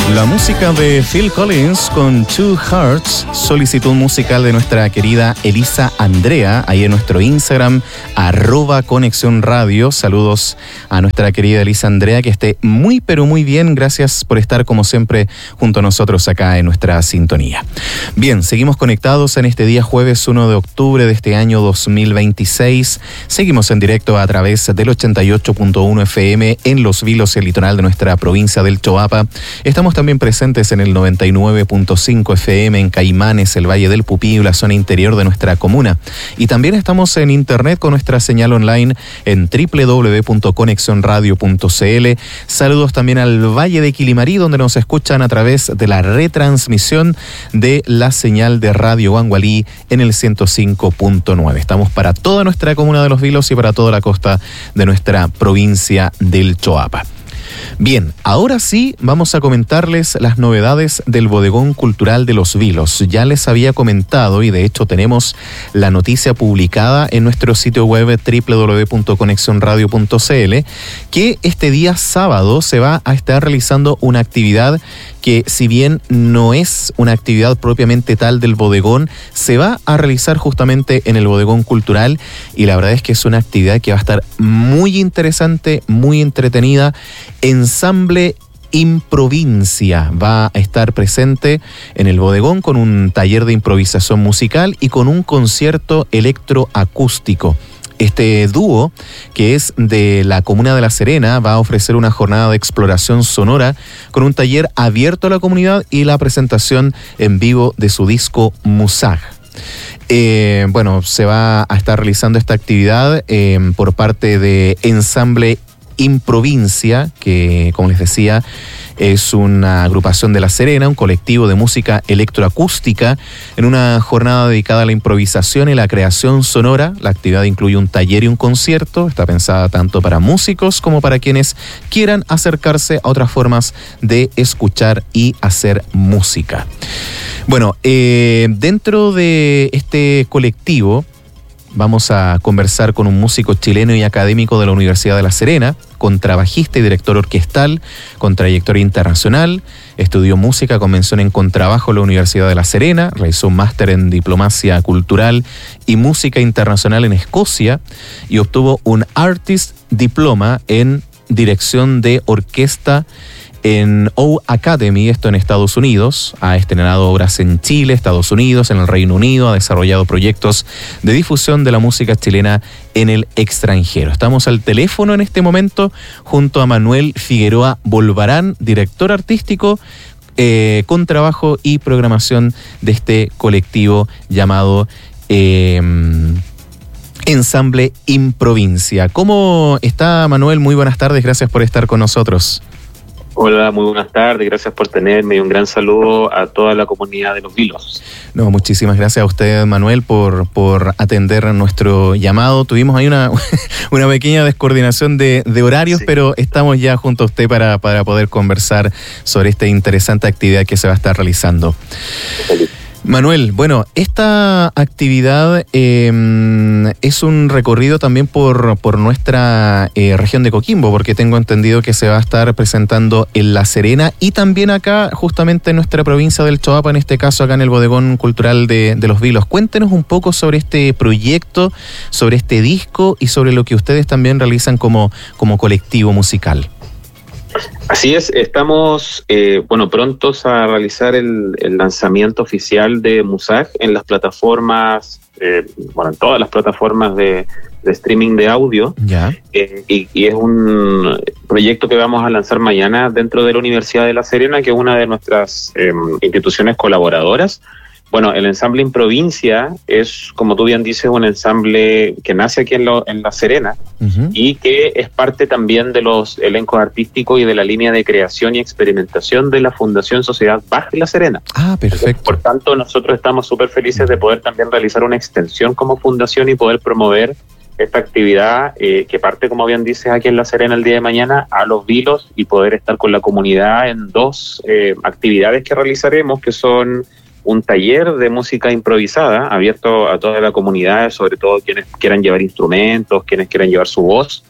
La música de Phil Collins con Two Hearts, solicitud musical de nuestra querida Elisa Andrea, ahí en nuestro Instagram, @Conexión Radio. Saludos a nuestra querida Elisa Andrea, que esté muy pero muy bien. Gracias por estar como siempre junto a nosotros acá en nuestra sintonía. Bien, seguimos conectados en este día jueves 1 de octubre de este año 2026. Seguimos en directo a través del 88.1 FM en Los Vilos, el litoral de nuestra provincia del Choapa. Estamos también presentes en el 99.5 FM en Caimanes, el Valle del Pupí, la zona interior de nuestra comuna. Y también estamos en internet con nuestra señal online en www.conexionradio.cl. Saludos también al Valle de Quilimarí, donde nos escuchan a través de la retransmisión de la señal de Radio Guangualí en el 105.9. Estamos para toda nuestra comuna de Los Vilos y para toda la costa de nuestra provincia del Choapa. Bien, ahora sí vamos a comentarles las novedades del Bodegón Cultural de Los Vilos. Ya les había comentado y de hecho tenemos la noticia publicada en nuestro sitio web www.conexionradio.cl que este día sábado se va a estar realizando una actividad que, si bien no es una actividad propiamente tal del bodegón, se va a realizar justamente en el Bodegón Cultural, y la verdad es que es una actividad que va a estar muy interesante, muy entretenida. Ensamble Improvincia va a estar presente en el bodegón con un taller de improvisación musical y con un concierto electroacústico. Este dúo, que es de la comuna de La Serena, va a ofrecer una jornada de exploración sonora con un taller abierto a la comunidad y la presentación en vivo de su disco Musaj. Se va a estar realizando esta actividad por parte de Ensamble Improvincia, que, como les decía, es una agrupación de La Serena, un colectivo de música electroacústica, en una jornada dedicada a la improvisación y la creación sonora. La actividad incluye un taller y un concierto. Está pensada tanto para músicos como para quienes quieran acercarse a otras formas de escuchar y hacer música. Bueno, dentro de este colectivo vamos a conversar con un músico chileno y académico de la Universidad de La Serena, contrabajista y director orquestal con trayectoria internacional. Estudió música con mención en contrabajo en la Universidad de La Serena, realizó un máster en diplomacia cultural y música internacional en Escocia y obtuvo un Artist Diploma en dirección de orquesta en O Academy, esto en Estados Unidos. Ha estrenado obras en Chile, Estados Unidos, en el Reino Unido. Ha desarrollado proyectos de difusión de la música chilena en el extranjero. Estamos al teléfono en este momento junto a Manuel Figueroa Bolvarán, director artístico, con trabajo y programación de este colectivo llamado Ensamble Improvincia. ¿Cómo está, Manuel? Muy buenas tardes, gracias por estar con nosotros. Hola, muy buenas tardes, gracias por tenerme y un gran saludo a toda la comunidad de Los Vilos. No, muchísimas gracias a usted, Manuel, por atender nuestro llamado. Tuvimos ahí una pequeña descoordinación de horarios, sí, pero estamos ya junto a usted para poder conversar sobre esta interesante actividad que se va a estar realizando. Feliz. Manuel, bueno, esta actividad es un recorrido también por nuestra región de Coquimbo, porque tengo entendido que se va a estar presentando en La Serena y también acá, justamente en nuestra provincia del Choapa, en este caso acá en el Bodegón Cultural de Los Vilos. Cuéntenos un poco sobre este proyecto, sobre este disco y sobre lo que ustedes también realizan como colectivo musical. Así es, estamos prontos a realizar el lanzamiento oficial de Musaj en las plataformas, en todas las plataformas de streaming de audio. Ya. Y es un proyecto que vamos a lanzar mañana dentro de la Universidad de La Serena, que es una de nuestras instituciones colaboradoras. Bueno, el ensamble Improvincia es, como tú bien dices, un ensamble que nace aquí en La Serena, uh-huh, y que es parte también de los elencos artísticos y de la línea de creación y experimentación de la Fundación Sociedad Bach de La Serena. Ah, perfecto. Por tanto, nosotros estamos súper felices de poder también realizar una extensión como fundación y poder promover esta actividad que parte, como bien dices, aquí en La Serena el día de mañana a Los Vilos, y poder estar con la comunidad en dos actividades que realizaremos, que son un taller de música improvisada abierto a toda la comunidad, sobre todo quienes quieran llevar instrumentos, quienes quieran llevar su voz,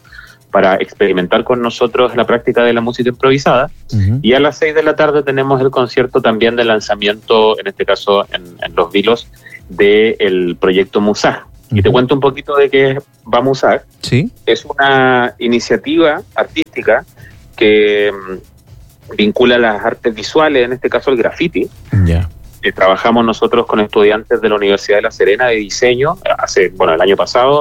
para experimentar con nosotros la práctica de la música improvisada. Y a las 6 de la tarde tenemos el concierto también de lanzamiento, en este caso en Los Vilos, del proyecto Musaj. Y te cuento un poquito de qué va Musaj. ¿Sí? Es una iniciativa artística que vincula las artes visuales, en este caso el graffiti. Ya. Trabajamos nosotros con estudiantes de la Universidad de La Serena de diseño. El año pasado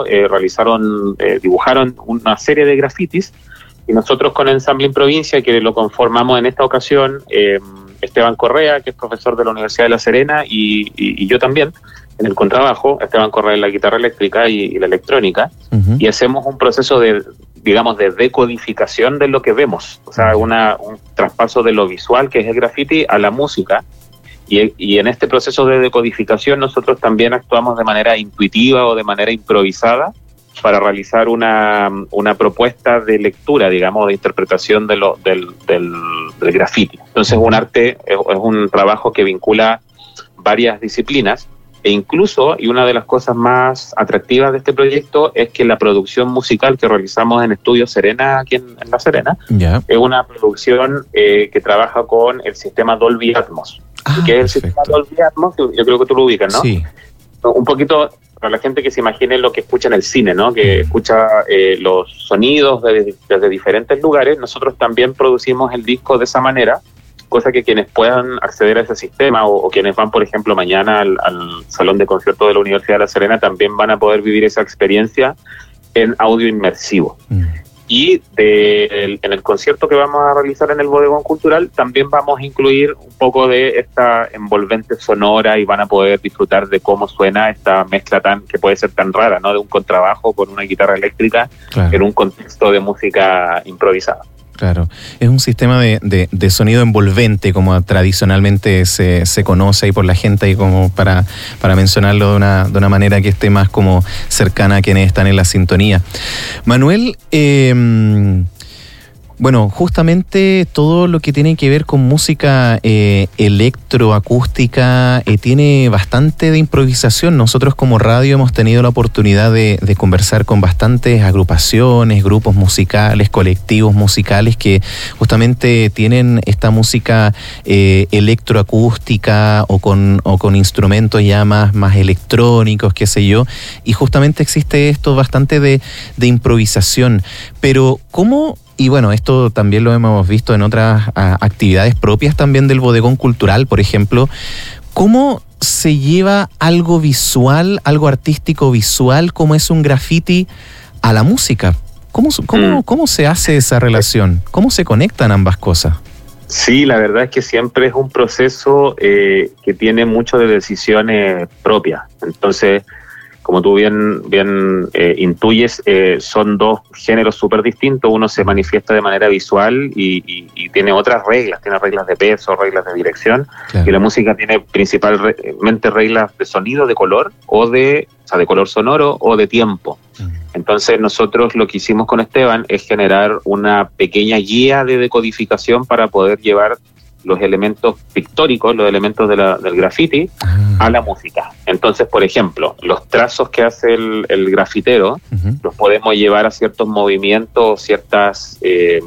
dibujaron una serie de grafitis, y nosotros con Ensamble Provincia, que lo conformamos en esta ocasión, Esteban Correa, que es profesor de la Universidad de La Serena, y yo también, en el contrabajo, Esteban Correa en la guitarra eléctrica y la electrónica, y hacemos un proceso de decodificación de lo que vemos, o sea, un traspaso de lo visual, que es el graffiti, a la música. Y en este proceso de decodificación nosotros también actuamos de manera intuitiva o de manera improvisada para realizar una propuesta de lectura, digamos, de interpretación del graffiti. Entonces es un trabajo que vincula varias disciplinas, e incluso, y una de las cosas más atractivas de este proyecto es que la producción musical que realizamos en Estudio Serena, aquí en La Serena, es una producción que trabaja con el sistema Dolby Atmos. Que es el sistema Dolby Atmos, yo creo que tú lo ubicas, ¿no? Sí. Un poquito para la gente que se imagine lo que escucha en el cine, ¿no? Que escucha los sonidos desde diferentes lugares. Nosotros también producimos el disco de esa manera, cosa que quienes puedan acceder a ese sistema o quienes van, por ejemplo, mañana al Salón de Conciertos de la Universidad de La Serena también van a poder vivir esa experiencia en audio inmersivo. Y en el concierto que vamos a realizar en el Bodegón Cultural también vamos a incluir un poco de esta envolvente sonora, y van a poder disfrutar de cómo suena esta mezcla que puede ser tan rara, ¿no? De un contrabajo con una guitarra eléctrica, claro, en un contexto de música improvisada. Claro, es un sistema de sonido envolvente, como tradicionalmente se conoce ahí por la gente, y como para mencionarlo de una manera que esté más como cercana a quienes están en la sintonía. Manuel, bueno, justamente todo lo que tiene que ver con música electroacústica tiene bastante de improvisación. Nosotros como radio hemos tenido la oportunidad de conversar con bastantes agrupaciones, grupos musicales, colectivos musicales que justamente tienen esta música electroacústica o con instrumentos ya más electrónicos, qué sé yo, y justamente existe esto bastante de improvisación. Pero ¿cómo? Y bueno, esto también lo hemos visto en otras actividades propias también del Bodegón Cultural, por ejemplo. ¿Cómo se lleva algo visual, algo artístico visual, como es un graffiti, a la música? ¿Cómo se hace esa relación? ¿Cómo se conectan ambas cosas? Sí, la verdad es que siempre es un proceso que tiene mucho de decisiones propias. Entonces, como tú bien intuyes, son dos géneros súper distintos. Uno se manifiesta de manera visual y tiene otras reglas, tiene reglas de peso, reglas de dirección, claro, y la música tiene principalmente reglas de sonido, de color, de color sonoro o de tiempo. Entonces nosotros lo que hicimos con Esteban es generar una pequeña guía de decodificación para poder llevar los elementos pictóricos, los elementos del graffiti, a la música. Entonces, por ejemplo, los trazos que hace el grafitero, los podemos llevar a ciertos movimientos, ciertas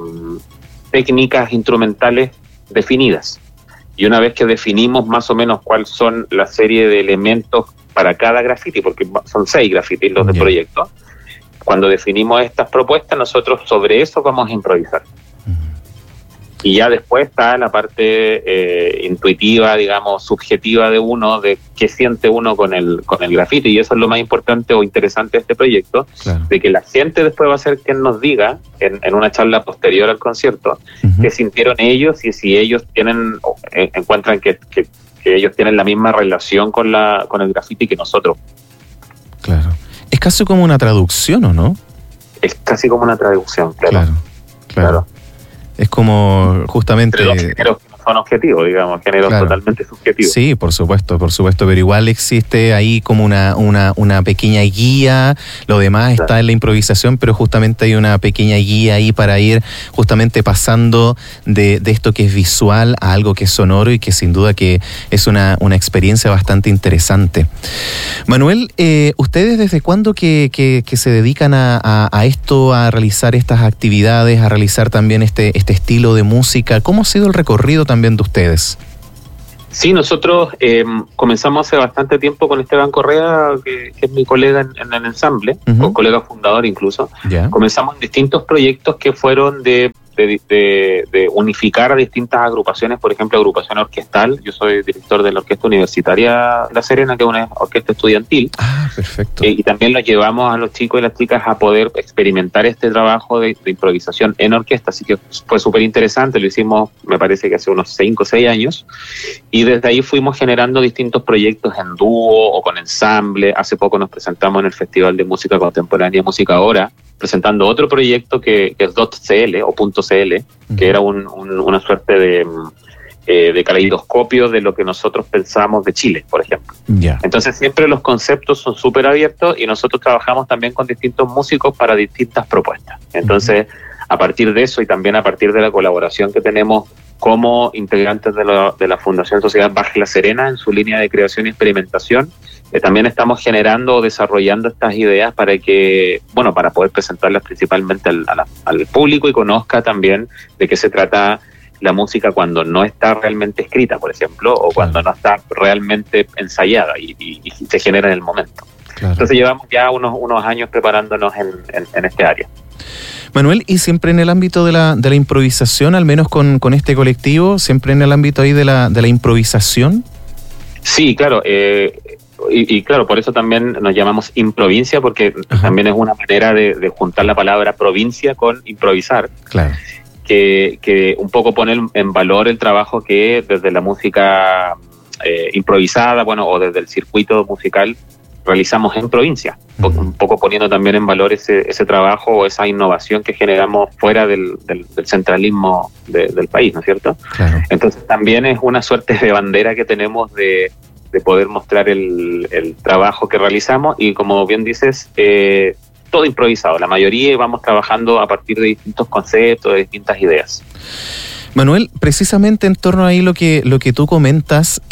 técnicas instrumentales definidas. Y una vez que definimos más o menos cuál son la serie de elementos para cada graffiti, porque son 6 grafitis los del proyecto, cuando definimos estas propuestas, nosotros sobre eso vamos a improvisar. Y ya después está la parte intuitiva, digamos, subjetiva de uno, de qué siente uno con el graffiti, y eso es lo más importante o interesante de este proyecto, claro, de que la gente después va a ser quien nos diga, en una charla posterior al concierto, qué sintieron ellos, y si ellos encuentran que ellos tienen la misma relación con el graffiti que nosotros. Claro. Es casi como una traducción, ¿o no? Es casi como una traducción, claro. Claro. Es como justamente... entre los géneros que son objetivos, digamos, géneros totalmente subjetivos. Sí, por supuesto, pero igual existe ahí como una pequeña guía, lo demás está en la improvisación, pero justamente hay una pequeña guía ahí para ir justamente pasando de esto que es visual a algo que es sonoro y que sin duda que es una experiencia bastante interesante. Manuel, ¿ustedes desde cuándo que se dedican a esto, a realizar estas actividades, a realizar también este estilo de música? ¿Cómo ha sido el recorrido también de ustedes? Sí, nosotros comenzamos hace bastante tiempo con Esteban Correa, que es mi colega en el ensamble, o colega fundador incluso. Comenzamos en distintos proyectos que fueron de unificar a distintas agrupaciones, por ejemplo, agrupación orquestal. Yo soy director de la Orquesta Universitaria La Serena, que es una orquesta estudiantil. Perfecto. Y también lo llevamos a los chicos y las chicas a poder experimentar este trabajo de improvisación en orquesta, así que fue súper interesante. Lo hicimos, me parece que hace unos 5 o 6 años, y desde ahí fuimos generando distintos proyectos en dúo o con ensamble. Hace poco nos presentamos en el Festival de Música Contemporánea Música Ahora, presentando otro proyecto que es .cl o .cl, que era una suerte de caleidoscopio de lo que nosotros pensamos de Chile, por ejemplo. Entonces siempre los conceptos son súper abiertos y nosotros trabajamos también con distintos músicos para distintas propuestas. Entonces, a partir de eso y también a partir de la colaboración que tenemos como integrantes de la Fundación Sociedad Bach La Serena en su línea de creación y experimentación, también estamos generando o desarrollando estas ideas para poder presentarlas principalmente al público y conozca también de qué se trata la música cuando no está realmente escrita, por ejemplo, o cuando no está realmente ensayada y se genera en el momento. Entonces llevamos ya unos años preparándonos en este área. Manuel, ¿y siempre en el ámbito de la improvisación, al menos con este colectivo, siempre en el ámbito ahí de la improvisación? Sí, claro, y claro, por eso también nos llamamos improvincia, porque también es una manera de juntar la palabra provincia con improvisar. Claro. Que un poco pone en valor el trabajo que desde la música improvisada, o desde el circuito musical realizamos en provincia, un poco poniendo también en valor ese trabajo o esa innovación que generamos fuera del centralismo del país, ¿no es cierto? Claro. Entonces también es una suerte de bandera que tenemos de poder mostrar el trabajo que realizamos y, como bien dices, todo improvisado. La mayoría vamos trabajando a partir de distintos conceptos, de distintas ideas. Manuel, precisamente en torno ahí lo que tú comentas,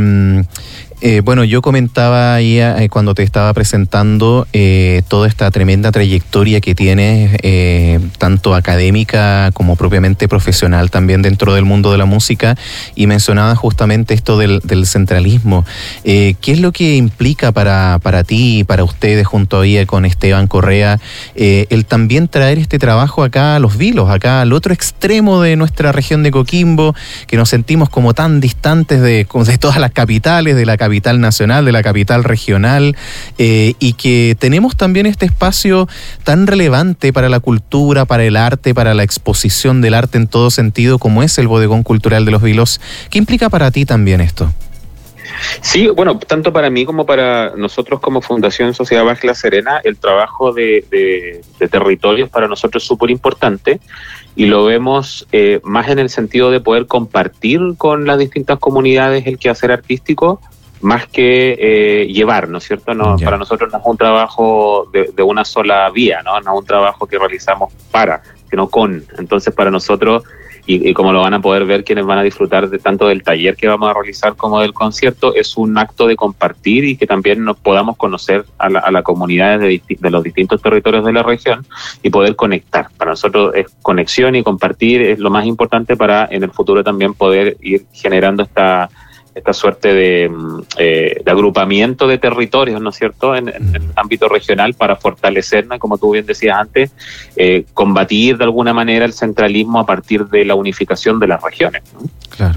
yo comentaba ahí cuando te estaba presentando toda esta tremenda trayectoria que tienes, tanto académica como propiamente profesional también dentro del mundo de la música, y mencionaba justamente esto del centralismo. ¿Qué es lo que implica para ti y para ustedes junto ahí con Esteban Correa el también traer este trabajo acá a Los Vilos, acá al otro extremo de nuestra región de Coquimbo, que nos sentimos como tan distantes de todas las capitales, de la capital nacional, de la capital regional, y que tenemos también este espacio tan relevante para la cultura, para el arte, para la exposición del arte en todo sentido, como es el Bodegón Cultural de Los Vilos? ¿Qué implica para ti también esto? Sí, tanto para mí como para nosotros como Fundación Sociedad Bach La Serena, el trabajo de territorios para nosotros es súper importante, y lo vemos más en el sentido de poder compartir con las distintas comunidades el quehacer artístico, más que llevar, ¿no es cierto? Para nosotros no es un trabajo de una sola vía, no es un trabajo que realizamos sino con. Entonces, para nosotros, y como lo van a poder ver quienes van a disfrutar tanto del taller que vamos a realizar como del concierto, es un acto de compartir y que también nos podamos conocer a la comunidad de los distintos territorios de la región y poder conectar. Para nosotros es conexión, y compartir es lo más importante para en el futuro también poder ir generando esta suerte de agrupamiento de territorios, ¿no es cierto?, en el ámbito regional, para fortalecernos, como tú bien decías antes, combatir de alguna manera el centralismo a partir de la unificación de las regiones, ¿no? Claro.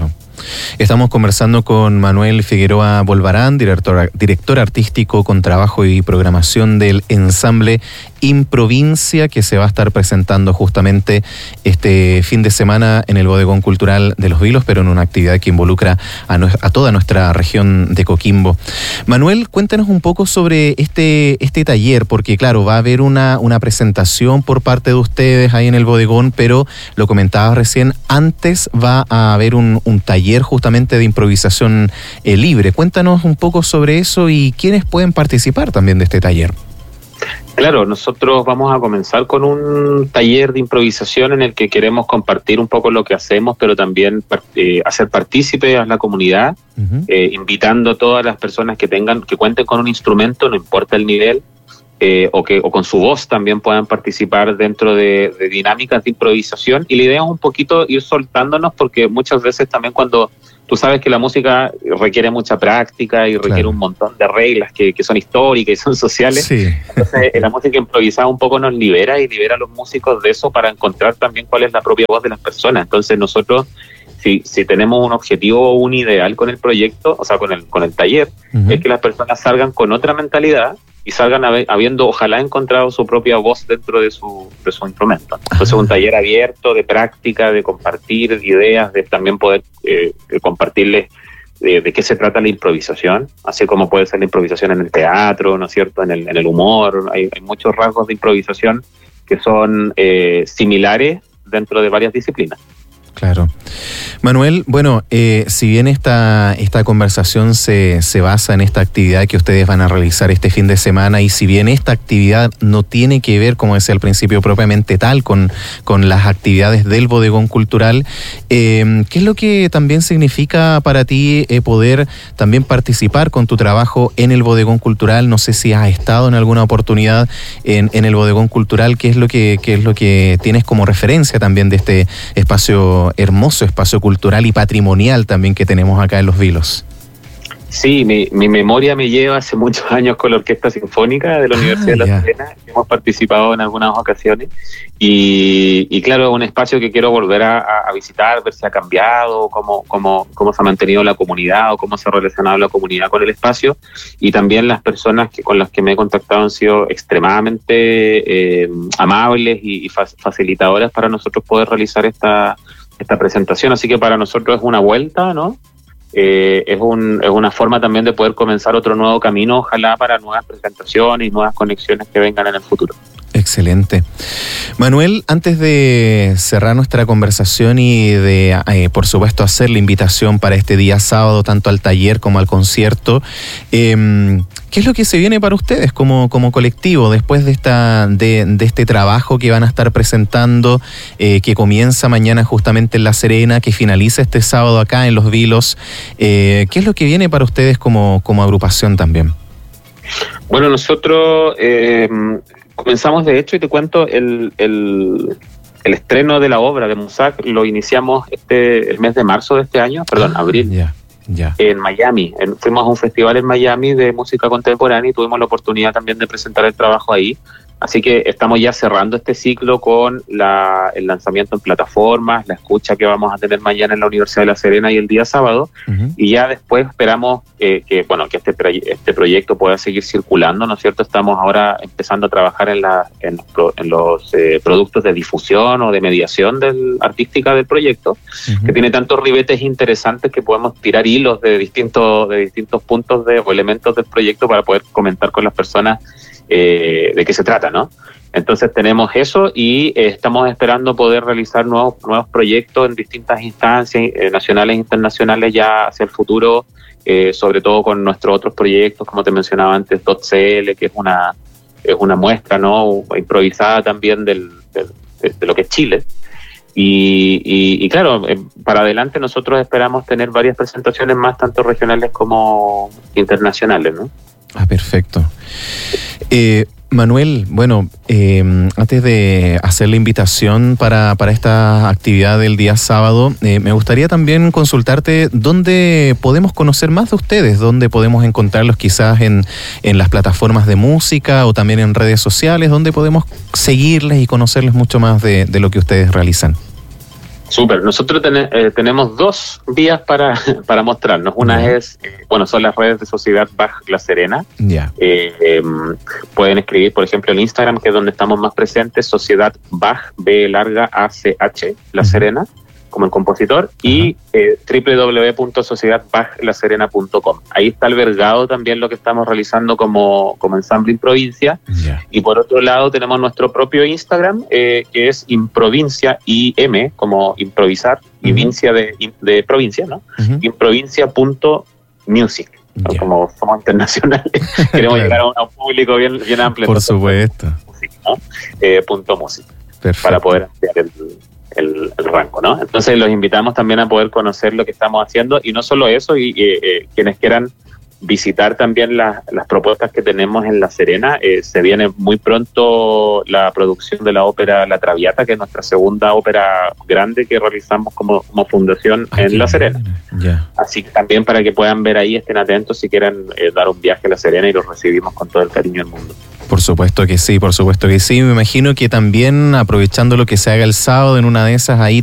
Estamos conversando con Manuel Figueroa Bolvarán, director artístico con trabajo y programación del ensamble Improvincia, que se va a estar presentando justamente este fin de semana en el Bodegón Cultural de Los Vilos, pero en una actividad que involucra a toda nuestra región de Coquimbo. Manuel, cuéntanos un poco sobre este taller, porque claro, va a haber una presentación por parte de ustedes ahí en el bodegón, pero lo comentabas recién, antes va a haber un taller justamente de improvisación libre. Cuéntanos un poco sobre eso y quiénes pueden participar también de este taller. Claro, nosotros vamos a comenzar con un taller de improvisación en el que queremos compartir un poco lo que hacemos, pero también hacer partícipe a la comunidad, invitando a todas las personas que cuenten con un instrumento, no importa el nivel, o con su voz también puedan participar dentro de dinámicas de improvisación. Y la idea es un poquito ir soltándonos, porque muchas veces también cuando tú sabes que la música requiere mucha práctica y requiere un montón de reglas que son históricas y son sociales. Sí. Entonces la música improvisada un poco nos libera y libera a los músicos de eso para encontrar también cuál es la propia voz de las personas. Entonces nosotros, si tenemos un objetivo o un ideal con el proyecto, o sea, con el taller, es que las personas salgan con otra mentalidad y salgan habiendo, ojalá, encontrado su propia voz dentro de su instrumento. Entonces un taller abierto de práctica, de compartir ideas, de también poder compartirles de qué se trata la improvisación, así como puede ser la improvisación en el teatro, ¿no es cierto?, en el humor. Hay muchos rasgos de improvisación que son similares dentro de varias disciplinas. Claro. Manuel, bueno, si bien esta conversación se basa en esta actividad que ustedes van a realizar este fin de semana, y si bien esta actividad no tiene que ver, como decía al principio, propiamente tal con las actividades del Bodegón Cultural, ¿qué es lo que también significa para ti poder también participar con tu trabajo en el Bodegón Cultural? No sé si has estado en alguna oportunidad en el Bodegón Cultural. ¿Qué es lo que tienes como referencia también de este hermoso espacio cultural y patrimonial también que tenemos acá en Los Vilos? Sí, mi memoria me lleva hace muchos años con la Orquesta Sinfónica de la Universidad de La Serena. Hemos participado en algunas ocasiones y claro, es un espacio que quiero volver a visitar, ver si ha cambiado, cómo se ha mantenido la comunidad o cómo se ha relacionado la comunidad con el espacio. Y también las personas con las que me he contactado han sido extremadamente amables y facilitadoras para nosotros poder realizar esta presentación. Así que para nosotros es una vuelta, ¿no? Es una forma también de poder comenzar otro nuevo camino, ojalá para nuevas presentaciones y nuevas conexiones que vengan en el futuro. Excelente. Manuel, antes de cerrar nuestra conversación y de, por supuesto, hacer la invitación para este día sábado, tanto al taller como al concierto, ¿qué es lo que se viene para ustedes como colectivo después de este trabajo que van a estar presentando, que comienza mañana justamente en La Serena, que finaliza este sábado acá en Los Vilos? ¿Qué es lo que viene para ustedes como agrupación también? Bueno, nosotros comenzamos, de hecho, y te cuento, el estreno de la obra de Musak lo iniciamos el mes de marzo de este año, abril. En Miami. Fuimos a un festival en Miami de música contemporánea y tuvimos la oportunidad también de presentar el trabajo ahí. Así que estamos ya cerrando este ciclo con el lanzamiento en plataformas, la escucha que vamos a tener mañana en la Universidad de La Serena y el día sábado. Y ya después esperamos que este proyecto pueda seguir circulando, ¿no es cierto? Estamos ahora empezando a trabajar en los productos de difusión o de mediación artística del proyecto, que tiene tantos ribetes interesantes que podemos tirar hilos de distintos puntos o elementos del proyecto para poder comentar con las personas de qué se trata, ¿no? Entonces tenemos eso y estamos esperando poder realizar nuevos proyectos en distintas instancias nacionales e internacionales ya hacia el futuro, sobre todo con nuestros otros proyectos, como te mencionaba antes, .cl, que es una muestra, ¿no?, improvisada también de lo que es Chile. Y claro, para adelante nosotros esperamos tener varias presentaciones más, tanto regionales como internacionales, ¿no? Perfecto. Manuel, bueno, antes de hacer la invitación para esta actividad del día sábado, me gustaría también consultarte dónde podemos conocer más de ustedes, dónde podemos encontrarlos, quizás en las plataformas de música o también en redes sociales, dónde podemos seguirles y conocerles mucho más de lo que ustedes realizan. Súper. Nosotros tenemos dos vías para mostrarnos. Una es, son las redes de Sociedad Bach La Serena. Pueden escribir, por ejemplo, en Instagram, que es donde estamos más presentes, Sociedad Bach, B-ACH, La Serena, como el compositor, y www.sociedadbachlaserena.com. Ahí está albergado también lo que estamos realizando como ensamble Improvincia. Y por otro lado tenemos nuestro propio Instagram, que es Improvincia, IM, como improvisar, y vincia de provincia, ¿no? Improvincia.music. Como somos internacionales, queremos llegar a un público bien amplio. Por supuesto. .music, para poder ampliar el rango, ¿no? Entonces los invitamos también a poder conocer lo que estamos haciendo, y no solo eso, y quienes quieran visitar también las propuestas que tenemos en La Serena. Se viene muy pronto la producción de la ópera La Traviata, que es nuestra segunda ópera grande que realizamos como fundación en La Serena. Así que también, para que puedan ver ahí, estén atentos si quieren dar un viaje a La Serena, y los recibimos con todo el cariño del mundo. Por supuesto que sí, por supuesto que sí. Me imagino que también, aprovechando lo que se haga el sábado, en una de esas ahí